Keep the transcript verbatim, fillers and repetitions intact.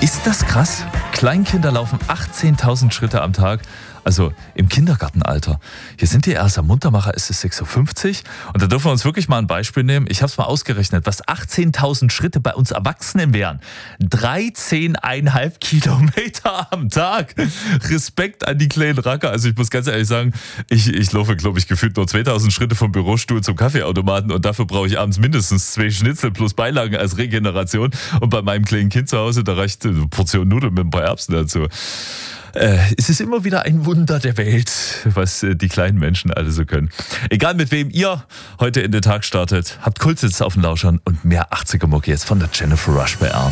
Ist das krass? Kleinkinder laufen achtzehntausend Schritte am Tag. Also im Kindergartenalter. Hier sind die erst am Muntermacher, ist es sechs Uhr fünfzig. Und da dürfen wir uns wirklich mal ein Beispiel nehmen. Ich habe es mal ausgerechnet, was achtzehntausend Schritte bei uns Erwachsenen wären. dreizehn Komma fünf Kilometer am Tag. Respekt an die kleinen Racker. Also ich muss ganz ehrlich sagen, ich, ich laufe, glaube ich, gefühlt nur zweitausend Schritte vom Bürostuhl zum Kaffeeautomaten und dafür brauche ich abends mindestens zwei Schnitzel plus Beilagen als Regeneration. Und bei meinem kleinen Kind zu Hause, da reicht eine Portion Nudeln mit ein paar Erbsen dazu. Äh, es ist immer wieder ein Wunder der Welt, was äh, die kleinen Menschen alle so können. Egal mit wem ihr heute in den Tag startet, habt Kultsitz auf den Lauschern und mehr achtziger Mucke jetzt von der Jennifer Rush bei Ars.